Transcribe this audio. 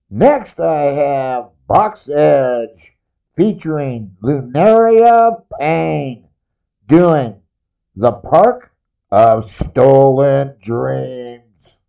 Next, I have Box Edge featuring Lunaria Payne doing The Park of Stolen Dreams.